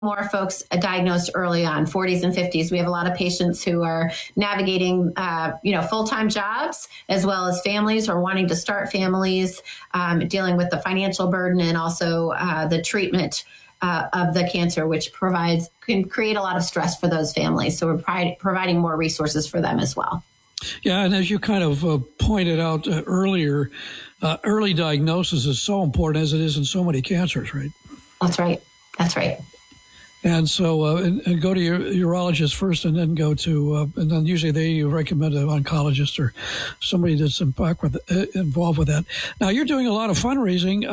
more folks diagnosed early on, 40s and 50s. We have a lot of patients who are navigating, full-time jobs as well as families or wanting to start families, dealing with the financial burden and also the treatment of the cancer, which can create a lot of stress for those families. So we're providing more resources for them as well. Yeah, and as you kind of pointed out earlier, early diagnosis is so important as it is in so many cancers, right? That's right. And so, and go to your urologist first, and then and then usually they recommend an oncologist or somebody that's involved with that. Now, you're doing a lot of fundraising,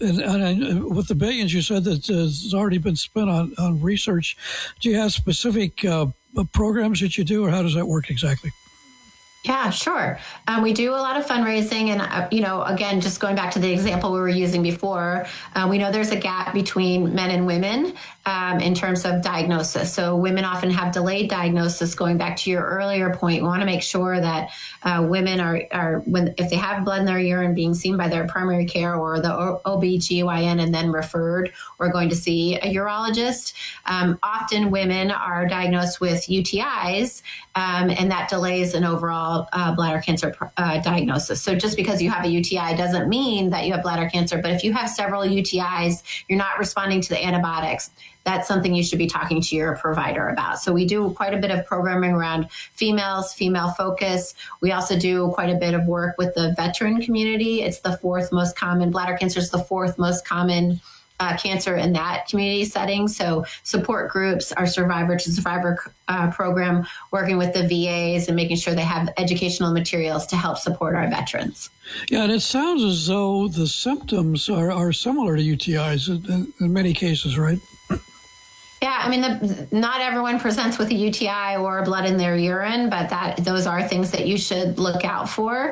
and with the billions you said that has already been spent on research. Do you have specific programs that you do, or how does that work exactly? Yeah, sure. We do a lot of fundraising. And, again, just going back to the example we were using before, we know there's a gap between men and women in terms of diagnosis. So women often have delayed diagnosis. Going back to your earlier point, we want to make sure that women if they have blood in their urine, being seen by their primary care or the OB/GYN and then referred or going to see a urologist. Often women are diagnosed with UTIs, and that delays an overall bladder cancer diagnosis. So just because you have a UTI doesn't mean that you have bladder cancer. But if you have several UTIs, you're not responding to the antibiotics. That's something you should be talking to your provider about. So we do quite a bit of programming around female focus. We also do quite a bit of work with the veteran community. It's the fourth most common, bladder cancer is the fourth most common cancer in that community setting. So support groups, our survivor to survivor program, working with the VAs and making sure they have educational materials to help support our veterans. Yeah, and it sounds as though the symptoms are similar to UTIs in many cases, right? Yeah, I mean, not everyone presents with a UTI or blood in their urine, but those are things that you should look out for.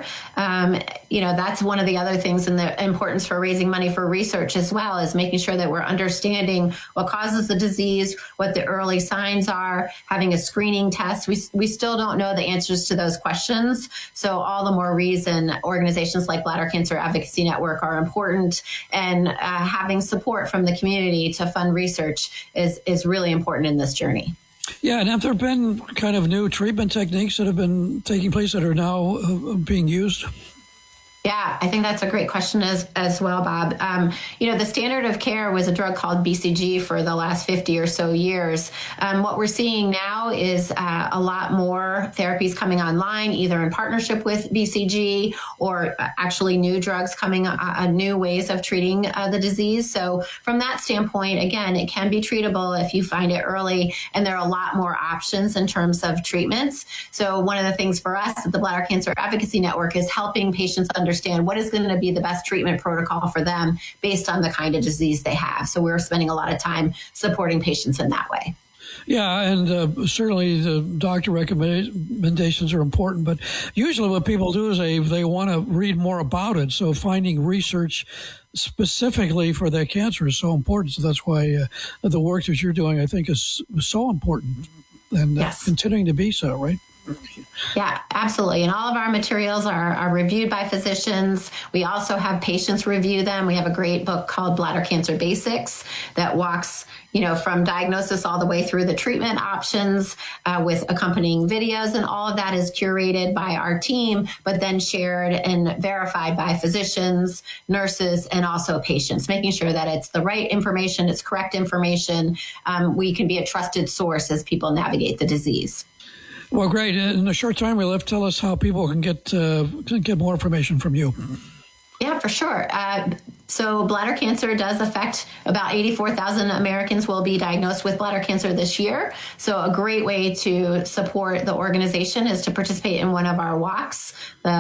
That's one of the other things, and the importance for raising money for research as well, is making sure that we're understanding what causes the disease, what the early signs are, having a screening test. We still don't know the answers to those questions. So all the more reason organizations like Bladder Cancer Advocacy Network are important, and having support from the community to fund research is really important in this journey. Yeah, and have there been kind of new treatment techniques that have been taking place that are now being used? Yeah, I think that's a great question as well, Bob. The standard of care was a drug called BCG for the last 50 or so years. What we're seeing now is a lot more therapies coming online, either in partnership with BCG or actually new drugs coming, new ways of treating the disease. So from that standpoint, again, it can be treatable if you find it early, and there are a lot more options in terms of treatments. So one of the things for us at the Bladder Cancer Advocacy Network is helping patients understand what is going to be the best treatment protocol for them based on the kind of disease they have. So we're spending a lot of time supporting patients in that way. Yeah, and certainly the doctor recommendations are important, but usually what people do is they want to read more about it. So finding research specifically for that cancer is so important. So that's why the work that you're doing, I think, is so important, and yes, continuing to be so, right? Yeah, absolutely. And all of our materials are reviewed by physicians. We also have patients review them. We have a great book called Bladder Cancer Basics that walks, from diagnosis all the way through the treatment options with accompanying videos. And all of that is curated by our team, but then shared and verified by physicians, nurses, and also patients, making sure that it's the right information, it's correct information. We can be a trusted source as people navigate the disease. Well, great. In the short time we left, tell us how people can get more information from you. Yeah, for sure. So bladder cancer does affect about 84,000 Americans will be diagnosed with bladder cancer this year. So a great way to support the organization is to participate in one of our walks.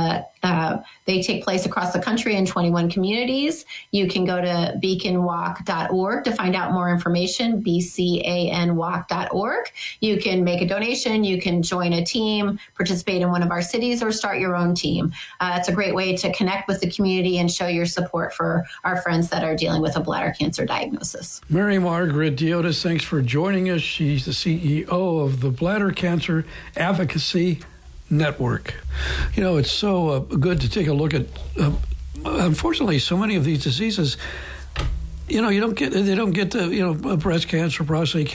They take place across the country in 21 communities. You can go to beaconwalk.org to find out more information, bcanwalk.org. You can make a donation. You can join a team, participate in one of our cities, or start your own team. It's a great way to connect with the community and show your support for our friends that are dealing with a bladder cancer diagnosis. Mary Margaret Diotis, thanks for joining us. She's the CEO of the Bladder Cancer Advocacy Network. It's so good to take a look at, unfortunately, so many of these diseases, they don't get breast cancer, prostate